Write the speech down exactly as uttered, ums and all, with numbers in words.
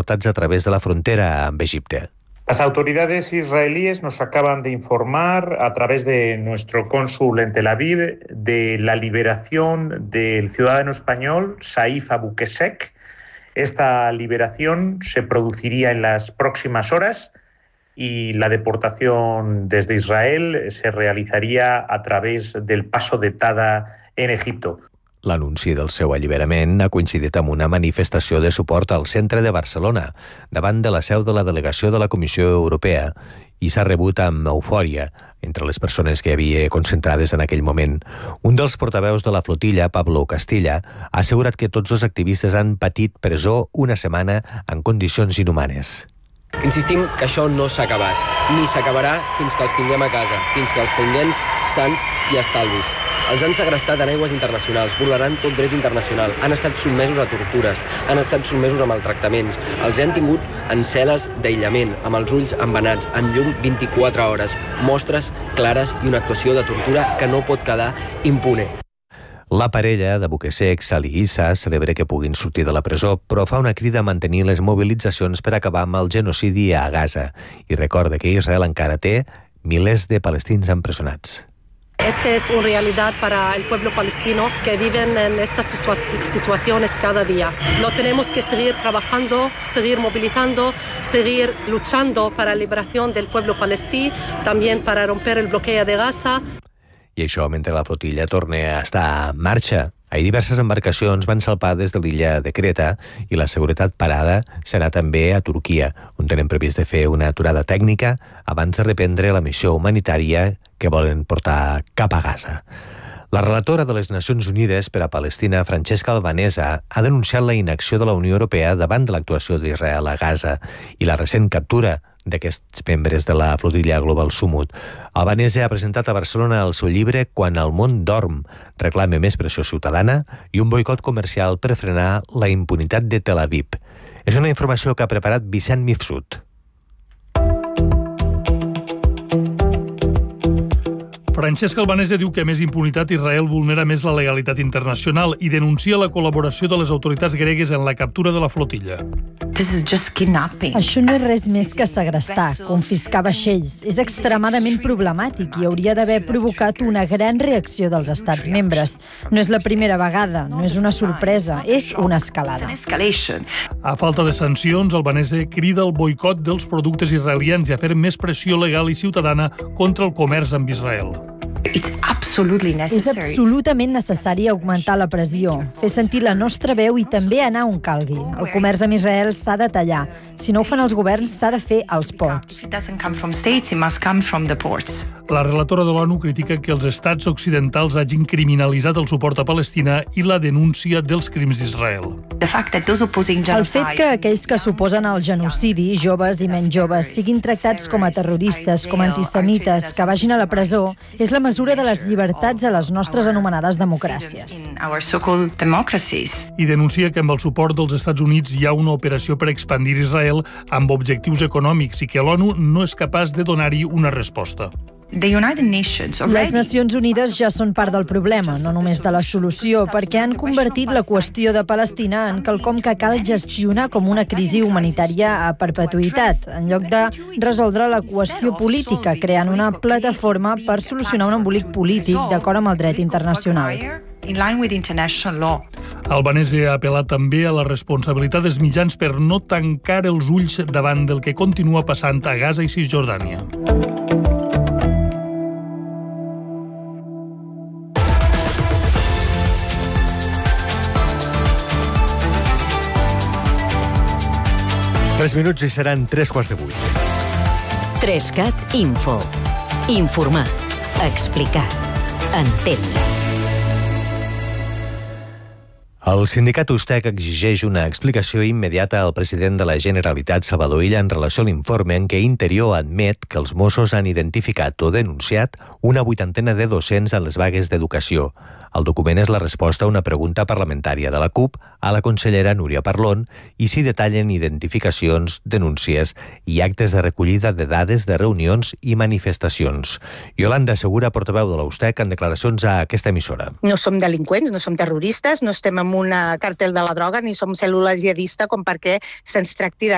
deportats a través de la frontera amb Egipte. Las autoridades israelíes nos acaban de informar a través de nuestro cónsul en Tel Aviv de la liberación del ciudadano español Saif Abukesek. Esta liberación se produciría en las próximas horas y la deportación desde Israel se realizaría a través del paso de Tada en Egipto. L'anunci del seu alliberament ha coincidit amb una manifestació de suport al centre de Barcelona, davant de la seu de la delegació de la Comissió Europea, i s'ha rebut amb eufòria entre les persones que hi havia concentrades en aquell moment. Un dels portaveus de la flotilla, Pablo Castilla, ha assegurat que tots els activistes han patit presó una setmana en condicions inhumanes. Insistim que això no s'ha acabat, ni s'acabarà fins que els tinguem a casa, fins que els tinguem sants i estalvis. Els han segrestat en aigües internacionals, vulnerant tot dret internacional, han estat sotmesos a tortures, han estat sotmesos a maltractaments, els han tingut en cel·les d'aïllament, amb els ulls embenats, amb llum vint-i-quatre hores, mostres clares i una actuació de tortura que no pot quedar impune. La parella de Bukesek, Sali Issa, celebra que puguin sortir de la presó, però fa una crida a mantenir les mobilitzacions per acabar amb el genocidi a Gaza i recorda que Israel encara té milers de palestins empresonats. Esta es una realidad para el pueblo palestino que viven en estas situa- situaciones cada día. Lo tenemos que seguir trabajando, seguir movilizando, seguir luchando para la liberación del pueblo palestí, también para romper el bloqueo de Gaza. I això mentre la flotilla torna a estar en marxa. Ahir diverses embarcacions van salpar des de l'illa de Creta i la seguretat parada serà també a Turquia, on tenen previst de fer una aturada tècnica abans de reprendre la missió humanitària que volen portar cap a Gaza. La relatora de les Nacions Unides per a Palestina, Francesca Albanese, ha denunciat la inacció de la Unió Europea davant de l'actuació d'Israel a Gaza i la recent captura d'aquests membres de la flotilla Global Sumut. Albanese ha presentat a Barcelona el seu llibre Quan el món dorm, reclama més pressió ciutadana i un boicot comercial per frenar la impunitat de Tel Aviv. És una informació que ha preparat Vicent Mifsud. Francesca Albanese diu que, a més impunitat, Israel vulnera més la legalitat internacional i denuncia la col·laboració de les autoritats gregues en la captura de la flotilla. Això no és res més que segrestar, confiscar vaixells. És extremadament problemàtic i hauria d'haver provocat una gran reacció dels estats membres. No és la primera vegada, no és una sorpresa, és una escalada. A falta de sancions, Albanese crida el boicot dels productes israelians i a fer més pressió legal i ciutadana contra el comerç amb Israel. És absolutament necessari augmentar la pressió, fer sentir la nostra veu i també anar on calgui. El comerç amb Israel s'ha de tallar. Si no ho fan els governs, s'ha de fer als ports. La relatora de l'ONU critica que els estats occidentals hagin criminalitzat el suport a Palestina i la denúncia dels crims d'Israel. El fet que aquells que s'oposen al genocidi, joves i menys joves, siguin tractats com a terroristes, com a antisemites, que vagin a la presó, és la mesura de les llibertats a les nostres anomenades democràcies. I denuncia que amb el suport dels Estats Units hi ha una operació per expandir Israel amb objectius econòmics i que l'ONU no és capaç de donar-hi una resposta. Les Nacions Unides ja són part del problema, no només de la solució, perquè han convertit la qüestió de Palestina en quelcom que cal gestionar com una crisi humanitària a perpetuïtat, en lloc de resoldre la qüestió política, creant una plataforma per solucionar un embolic polític d'acord amb el dret internacional. Albanese ha apel·lat també a la responsabilitat dels mitjans per no tancar els ulls davant del que continua passant a Gaza i Cisjordània. Tres minuts i seran tres quarts de vuit. Trescat Info. Informar. Explicar. Entendre. El sindicat Ustec exigeix una explicació immediata al president de la Generalitat, Salvador Illa, en relació a l'informe en què Interior admet que els Mossos han identificat o denunciat una vuitantena de docents en les vagues d'educació. El document és la resposta a una pregunta parlamentària de la CUP a la consellera Núria Parlon i s'hi detallen identificacions, denúncies i actes de recollida de dades de reunions i manifestacions. Yolanda Segura, portaveu de l'Ustec, en declaracions a aquesta emissora. No som delinqüents, no som terroristes, no estem en un càrtel de la droga ni som cèl·lula jihadista com perquè se'ns tracti de